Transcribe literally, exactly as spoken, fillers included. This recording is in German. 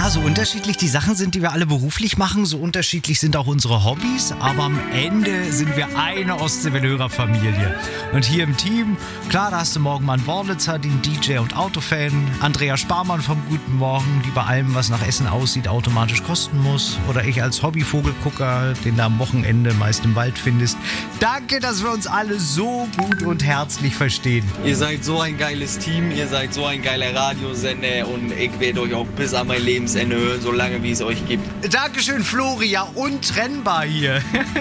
Ja, so unterschiedlich die Sachen sind, die wir alle beruflich machen, so unterschiedlich sind auch unsere Hobbys, aber am Ende sind wir eine Ostseewelle-Hörerfamilie. Und hier im Team, klar, da hast du Morgenmann Worlitzer, den D J und Autofan, Andrea Sparmann vom Guten Morgen, die bei allem, was nach Essen aussieht, automatisch kosten muss, oder ich als Hobbyvogelgucker, den du am Wochenende meist im Wald findest. Danke, dass wir uns alle so gut und herzlich verstehen. Ihr seid so ein geiles Team, ihr seid so ein geiler Radiosender und ich werde euch auch bis an mein Lebensende hören, so lange wie es euch gibt. Dankeschön, Floria, untrennbar hier.